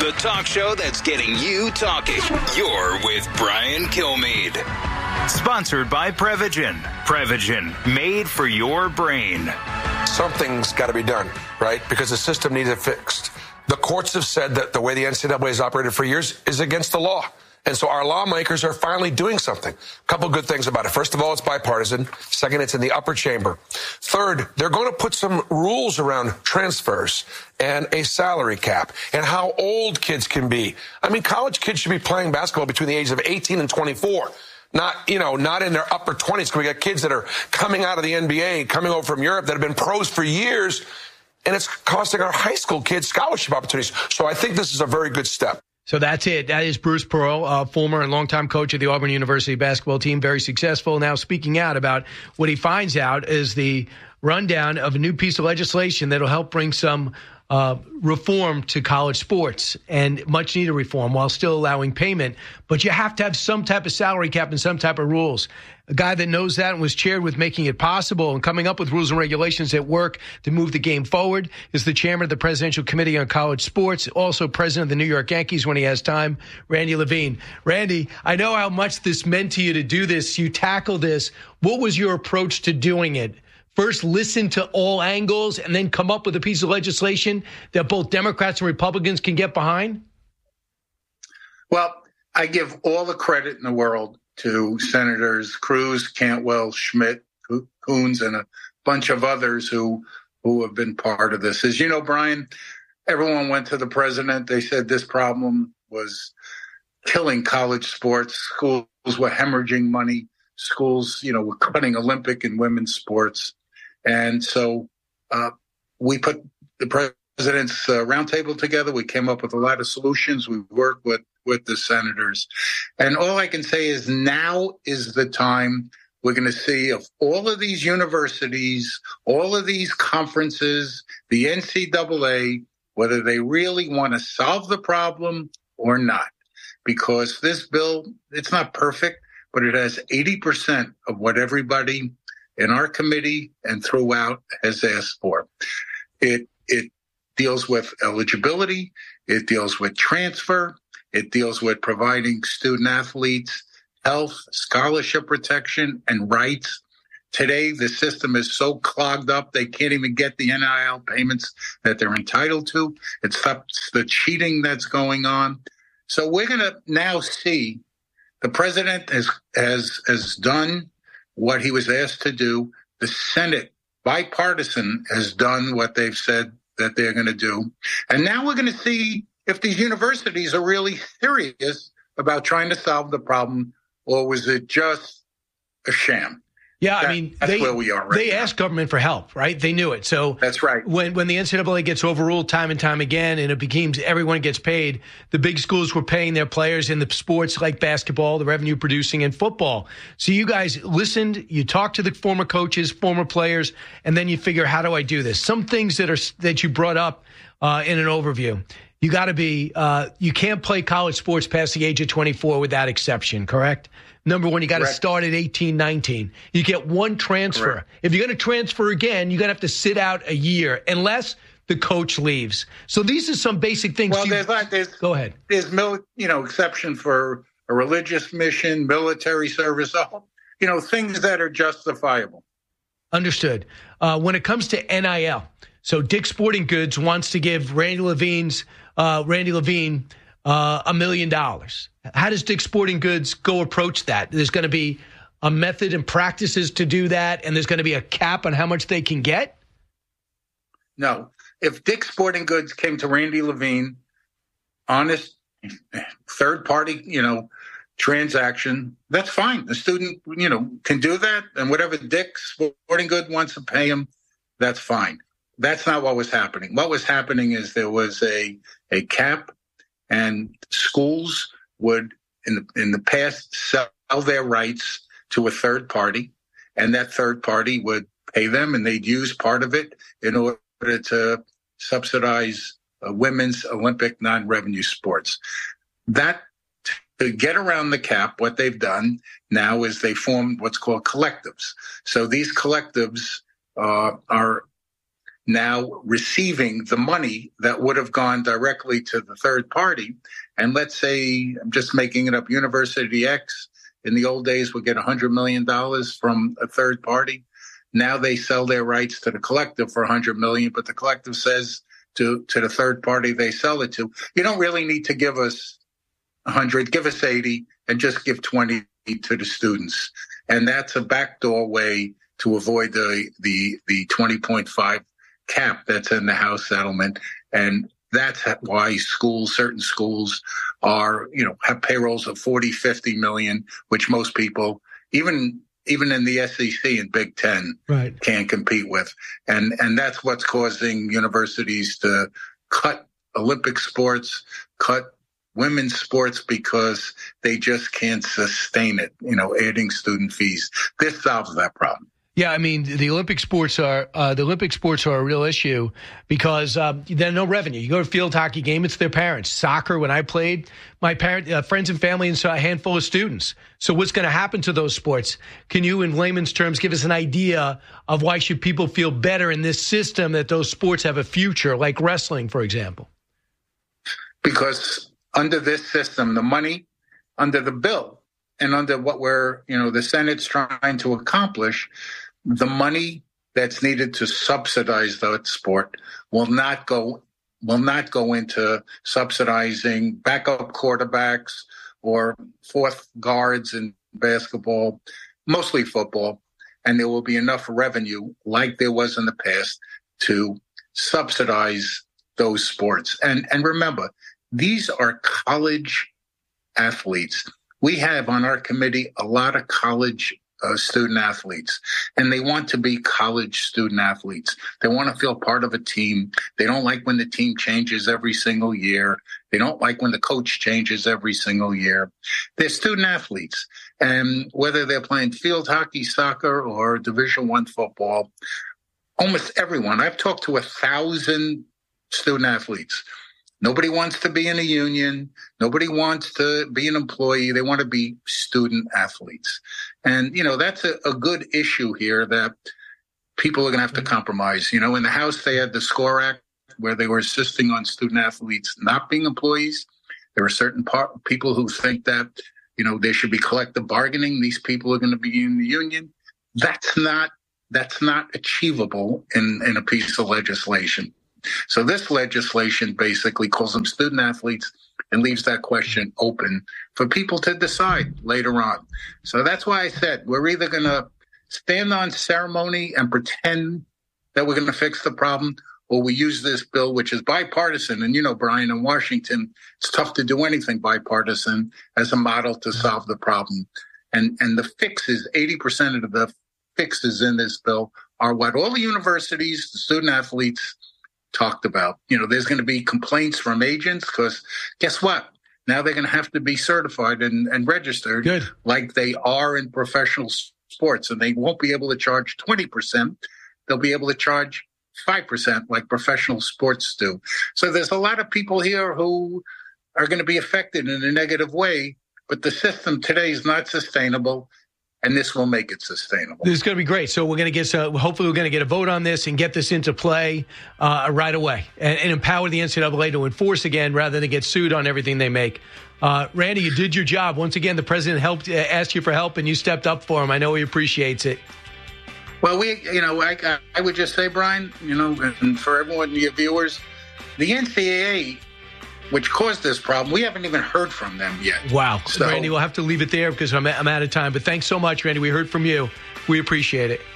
the talk show that's getting you talking. You're with Brian Kilmeade. Sponsored by Prevagen. Prevagen, made for your brain. Something's got to be done, right? Because the system needs it fixed. The courts have said that the way the NCAA has operated for years is against the law. And so our lawmakers are finally doing something. A couple good things about it. First of all, it's bipartisan. Second, it's in the upper chamber. Third, they're going to put some rules around transfers and a salary cap and how old kids can be. I mean, college kids should be playing basketball between the ages of 18 and 24. Not in their upper 20s. Because we got kids that are coming out of the NBA, coming over from Europe that have been pros for years. And it's costing our high school kids scholarship opportunities. So I think this is a very good step. So that's it. That is Bruce Pearl, former and longtime coach of the Auburn University basketball team, very successful. Now speaking out about what he finds out is the rundown of a new piece of legislation that will help bring some reform to college sports, and much needed reform while still allowing payment. But you have to have some type of salary cap and some type of rules. A guy that knows that and was chaired with making it possible and coming up with rules and regulations that work to move the game forward is the chairman of the Presidential Committee on College Sports, also president of the New York Yankees when he has time, Randy Levine. Randy, I know how much this meant to you to do this. You tackle this. What was your approach to doing it? First, listen to all angles and then come up with a piece of legislation that both Democrats and Republicans can get behind? Well, I give all the credit in the world to Senators Cruz, Cantwell, Schmidt, Coons, and a bunch of others who have been part of this. As you know, Brian, everyone went to the president. They said this problem was killing college sports. Schools were hemorrhaging money. Schools, were cutting Olympic and women's sports. And so we put the president's roundtable together. We came up with a lot of solutions. We worked with the senators. And all I can say is now is the time we're going to see if all of these universities, all of these conferences, the NCAA, whether they really want to solve the problem or not. Because this bill, it's not perfect, but it has 80% of what everybody in our committee and throughout has asked for. It deals with eligibility. It deals with transfer. It deals with providing student athletes health, scholarship protection, and rights. Today, the system is so clogged up, they can't even get the NIL payments that they're entitled to. It stops the cheating that's going on. So we're going to now see the president has done what he was asked to do. The Senate, bipartisan, has done what they've said that they're going to do. And now we're going to see if these universities are really serious about trying to solve the problem, or was it just a sham? Yeah, that's where we are right they now. asked government for help, right? They knew it. So that's right. When the NCAA gets overruled time and time again, and it becomes everyone gets paid, the big schools were paying their players in the sports like basketball, the revenue producing, and football. So you guys listened, you talked to the former coaches, former players, and then you figure, how do I do this? Some things that you brought up in an overview. You got to be, you can't play college sports past the age of 24 without exception, correct? Number one, you got to start at 18, 19. You get one transfer. Correct. If you're going to transfer again, you're going to have to sit out a year unless the coach leaves. So these are some basic things. Well, go ahead. There's exception for a religious mission, military service, things that are justifiable. Understood. When it comes to NIL, so Dick's Sporting Goods wants to give Randy Levine $1 million. How does Dick's Sporting Goods go approach that? There's going to be a method and practices to do that, and there's going to be a cap on how much they can get? No. If Dick's Sporting Goods came to Randy Levine, honest, third-party, transaction, that's fine. The student, can do that, and whatever Dick's Sporting Goods wants to pay him, that's fine. That's not what was happening. What was happening is there was a cap, and schools would, in the past, sell their rights to a third party, and that third party would pay them, and they'd use part of it in order to subsidize women's Olympic non-revenue sports. That, to get around the cap, what they've done now is they formed what's called collectives. So these collectives are now receiving the money that would have gone directly to the third party. And let's say, I'm just making it up, University X in the old days would get $100 million from a third party. Now they sell their rights to the collective for $100 million, but the collective says to the third party they sell it to, you don't really need to give us 100, give us 80, and just give 20 to the students. And that's a backdoor way to avoid the 20.5 cap that's in the House settlement. And that's why certain schools are, have payrolls of 40, 50 million, which most people, even in the SEC and Big Ten, right, can't compete with. And that's what's causing universities to cut Olympic sports, cut women's sports, because they just can't sustain it, adding student fees. This solves that problem. Yeah, I mean, the Olympic sports are a real issue because there's no revenue. You go to a field hockey game, it's their parents. Soccer, when I played, my friends and family, and so a handful of students. So what's going to happen to those sports? Can you, in layman's terms, give us an idea of why should people feel better in this system that those sports have a future, like wrestling, for example? Because under this system, the money under the bill and under what the Senate's trying to accomplish, the money that's needed to subsidize that sport will not go into subsidizing backup quarterbacks or fourth guards in basketball, mostly football. And there will be enough revenue, like there was in the past, to subsidize those sports. And remember, these are college athletes. We have on our committee a lot of college student athletes, and they want to be college student athletes. They want to feel part of a team. They don't like when the team changes every single year. They don't like when the coach changes every single year. They're student athletes, and whether they're playing field hockey, soccer, or Division I football, almost everyone. I've talked to 1,000 student athletes. Nobody wants to be in a union. Nobody wants to be an employee. They want to be student athletes. And, that's a good issue here that people are going to have to compromise. In the House, they had the SCORE Act where they were insisting on student athletes not being employees. There are certain people who think that, there should be collective bargaining. These people are going to be in the union. That's not achievable in a piece of legislation. So this legislation basically calls them student athletes and leaves that question open for people to decide later on. So that's why I said we're either going to stand on ceremony and pretend that we're going to fix the problem, or we use this bill, which is bipartisan. And, Brian, in Washington, it's tough to do anything bipartisan as a model to solve the problem. And the fixes, 80% of the fixes in this bill are what all the universities, the student athletes, talked about. There's going to be complaints from agents because guess what? Now they're going to have to be certified and registered. Good. Like they are in professional sports, and they won't be able to charge 20%. They'll be able to charge 5% like professional sports do. So there's a lot of people here who are going to be affected in a negative way, but the system today is not sustainable. And this will make it sustainable. This is going to be great. So we're going to get, hopefully we're going to get a vote on this and get this into play right away and empower the NCAA to enforce again rather than get sued on everything they make. Randy, you did your job. Once again, the president asked you for help and you stepped up for him. I know he appreciates it. Well, I would just say, Brian, and for everyone, your viewers, the NCAA, which caused this problem, we haven't even heard from them yet. Wow. So, Randy, we'll have to leave it there because I'm out of time. But thanks so much, Randy. We heard from you. We appreciate it.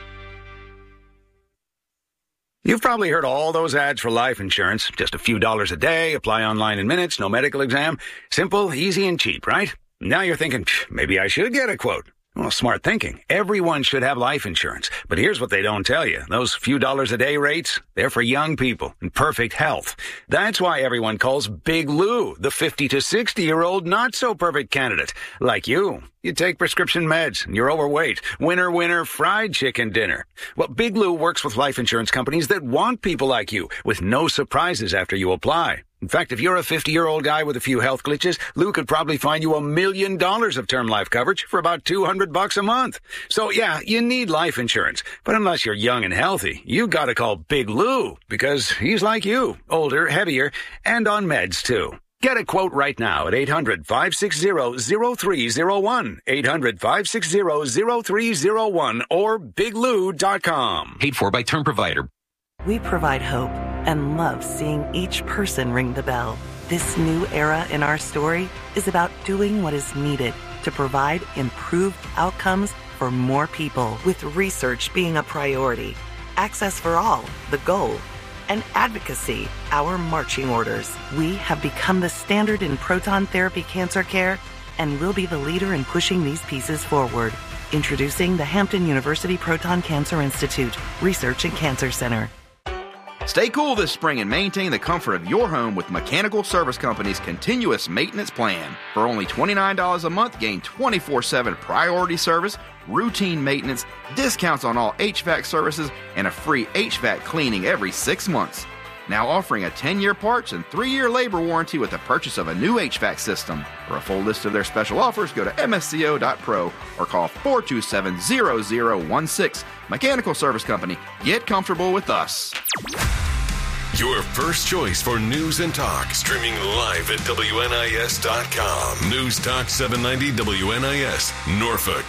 You've probably heard all those ads for life insurance. Just a few dollars a day, apply online in minutes, no medical exam. Simple, easy, and cheap, right? Now you're thinking, maybe I should get a quote. Well, smart thinking. Everyone should have life insurance. But here's what they don't tell you. Those few dollars a day rates, they're for young people in perfect health. That's why everyone calls Big Lou the 50 to 60-year-old not-so-perfect candidate. Like you. You take prescription meds, and you're overweight. Winner, fried chicken dinner. Well, Big Lou works with life insurance companies that want people like you, with no surprises after you apply. In fact, if you're a 50-year-old guy with a few health glitches, Lou could probably find you $1 million of term life coverage for about $200 a month. So yeah, you need life insurance. But unless you're young and healthy, you gotta call Big Lou, because he's like you, older, heavier, and on meds too. Get a quote right now at 800-560-0301, 800-560-0301, or biglou.com. Paid for by Term Provider. We provide hope and love seeing each person ring the bell. This new era in our story is about doing what is needed to provide improved outcomes for more people, with research being a priority, access for all, the goal, and advocacy, our marching orders. We have become the standard in proton therapy cancer care and will be the leader in pushing these pieces forward. Introducing the Hampton University Proton Cancer Institute Research and Cancer Center. Stay cool this spring and maintain the comfort of your home with Mechanical Service Company's continuous maintenance plan. For only $29 a month, gain 24/7 priority service, routine maintenance, discounts on all HVAC services, and a free HVAC cleaning every 6 months. Now offering a 10-year parts and 3-year labor warranty with the purchase of a new HVAC system. For a full list of their special offers, go to msco.pro or call 427-0016. Mechanical Service Company. Get comfortable with us. Your first choice for news and talk. Streaming live at WNIS.com. News Talk 790 WNIS, Norfolk.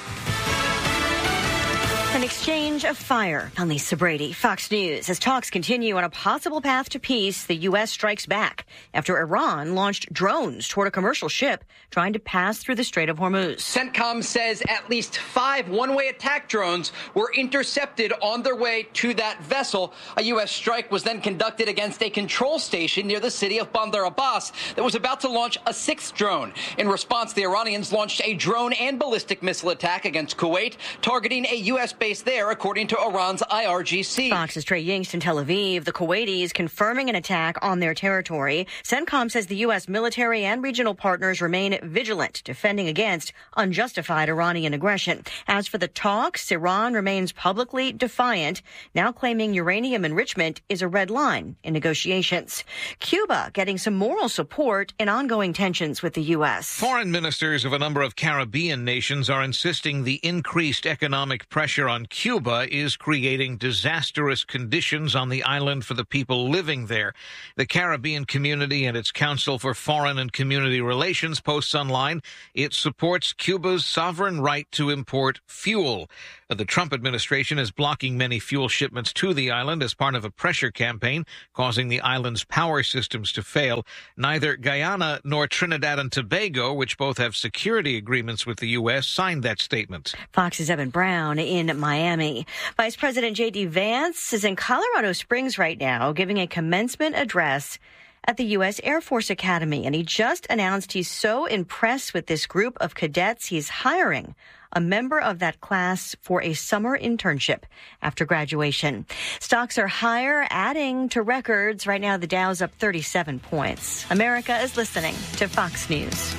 An exchange of fire on Lisa Brady, Fox News. As talks continue on a possible path to peace, the U.S. strikes back after Iran launched drones toward a commercial ship trying to pass through the Strait of Hormuz. CENTCOM says at least 5 one-way attack drones were intercepted on their way to that vessel. A U.S. strike was then conducted against a control station near the city of Bandar Abbas that was about to launch a 6th drone. In response, the Iranians launched a drone and ballistic missile attack against Kuwait, targeting a U.S. base there, according to Iran's IRGC. Fox's Trey Yingst in Tel Aviv. The Kuwaitis confirming an attack on their territory. CENTCOM says the U.S. military and regional partners remain vigilant, defending against unjustified Iranian aggression. As for the talks, Iran remains publicly defiant, now claiming uranium enrichment is a red line in negotiations. Cuba getting some moral support in ongoing tensions with the U.S. Foreign ministers of a number of Caribbean nations are insisting the increased economic pressure on Cuba is creating disastrous conditions on the island for the people living there. The Caribbean Community and its Council for Foreign and Community Relations posts online it supports Cuba's sovereign right to import fuel. The Trump administration is blocking many fuel shipments to the island as part of a pressure campaign, causing the island's power systems to fail. Neither Guyana nor Trinidad and Tobago, which both have security agreements with the U.S., signed that statement. Fox's Evan Brown in Miami. Vice President J.D. Vance is in Colorado Springs right now giving a commencement address at the U.S. Air Force Academy, and he just announced he's so impressed with this group of cadets he's hiring a member of that class for a summer internship after graduation. Stocks are higher, adding to records. Right now, the Dow's up 37 points. America is listening to Fox News.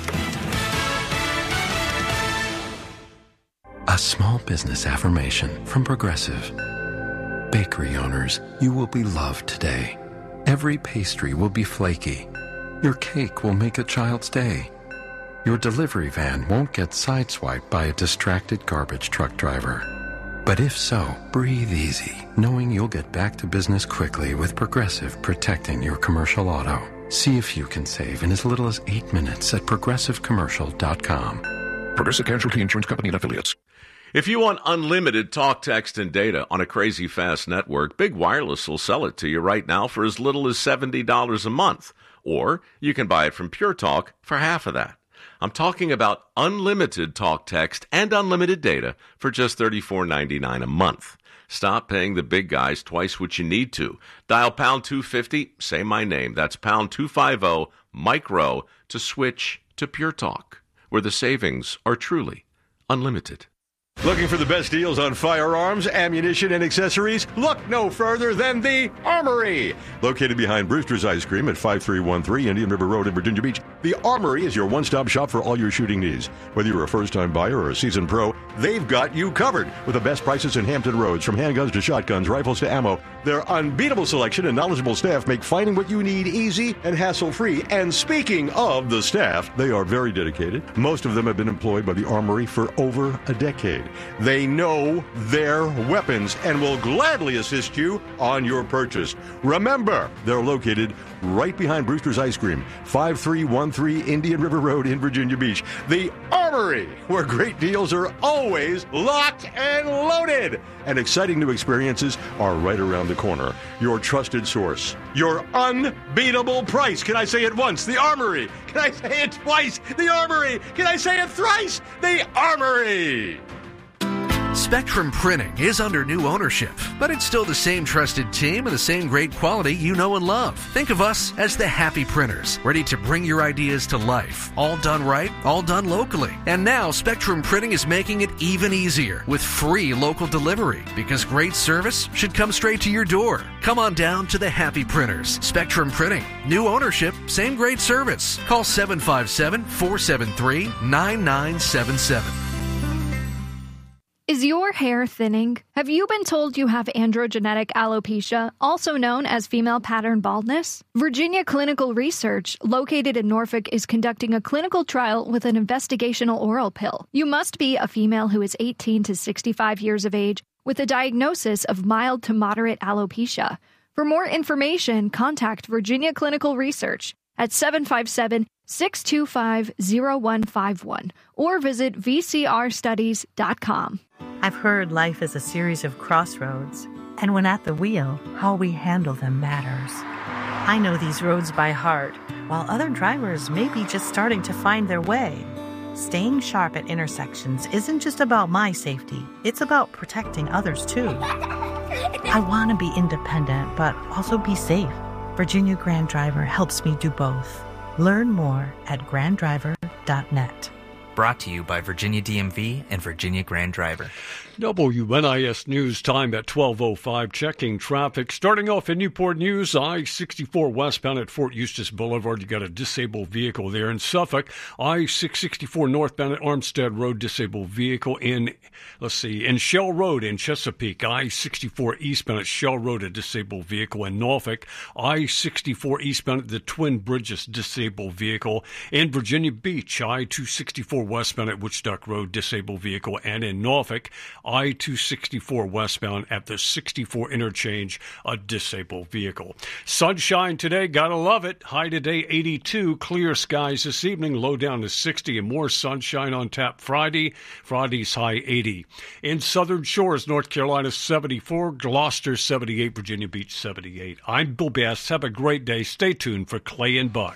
A small business affirmation from Progressive. Bakery owners, you will be loved today. Every pastry will be flaky. Your cake will make a child's day. Your delivery van won't get sideswiped by a distracted garbage truck driver. But if so, breathe easy, knowing you'll get back to business quickly with Progressive protecting your commercial auto. See if you can save in as little as 8 minutes at progressivecommercial.com. Progressive Casualty Insurance Company and Affiliates. If you want unlimited talk, text, and data on a crazy fast network, Big Wireless will sell it to you right now for as little as $70 a month. Or you can buy it from Pure Talk for half of that. I'm talking about unlimited talk, text, and unlimited data for just $34.99 a month. Stop paying the big guys twice what you need to. Dial pound 250, say my name. That's pound 250, micro, to switch to Pure Talk, where the savings are truly unlimited. Looking for the best deals on firearms, ammunition, and accessories? Look no further than the Armory. Located behind Brewster's Ice Cream at 5313 Indian River Road in Virginia Beach, the Armory is your one-stop shop for all your shooting needs. Whether you're a first-time buyer or a seasoned pro, they've got you covered with the best prices in Hampton Roads. From handguns to shotguns, rifles to ammo, Their unbeatable selection and knowledgeable staff make finding what you need easy and hassle-free. And speaking of the staff, they are very dedicated. Most of them have been employed by the Armory for over a decade. They know their weapons and will gladly assist you on your purchase. Remember, they're located right behind Brewster's Ice Cream, 5313 Indian River Road in Virginia Beach. The Armory, where great deals are always locked and loaded. And exciting new experiences are right around the corner. Your trusted source. Your unbeatable price. Can I say it once? The Armory. Can I say it twice? The Armory. Can I say it thrice? The Armory. Spectrum Printing is under new ownership, but it's still the same trusted team and the same great quality you know and love. Think of us as the Happy Printers, ready to bring your ideas to life. All done right, all done locally. And now Spectrum Printing is making it even easier with free local delivery, because great service should come straight to your door. Come on down to the Happy Printers. Spectrum Printing. New ownership, same great service. Call 757-473-9977. Is your hair thinning? Have you been told you have androgenetic alopecia, also known as female pattern baldness? Virginia Clinical Research, located in Norfolk, is conducting a clinical trial with an investigational oral pill. You must be a female who is 18 to 65 years of age with a diagnosis of mild to moderate alopecia. For more information, contact Virginia Clinical Research at 757-625-0151 or visit vcrstudies.com. I've heard life is a series of crossroads, and when at the wheel, how we handle them matters. I know these roads by heart, while other drivers may be just starting to find their way. Staying sharp at intersections isn't just about my safety, it's about protecting others too. I want to be independent, but also be safe. Virginia Grand Driver helps me do both. Learn more at granddriver.net. Brought to you by Virginia DMV and Virginia Grand Driver. WNIS News time at 12:05. Checking traffic. Starting off in Newport News, I-64 westbound at Fort Eustis Boulevard. You got a disabled vehicle there. In Suffolk, I-664 northbound at Armstead Road, disabled vehicle. In Shell Road in Chesapeake, I-64 eastbound at Shell Road, a disabled vehicle. In Norfolk, I-64 eastbound at the Twin Bridges, disabled vehicle. In Virginia Beach, I-264 westbound at Woodstock Road, disabled vehicle. And in Norfolk, I-264 westbound at the 64 interchange, a disabled vehicle. Sunshine today, gotta love it. High today 82, clear skies this evening, low down to 60, and more sunshine on tap Friday. Friday's high 80. In Southern Shores, North Carolina 74, Gloucester 78, Virginia Beach 78. I'm Bill Bass. Have a great day. Stay tuned for Clay and Buck.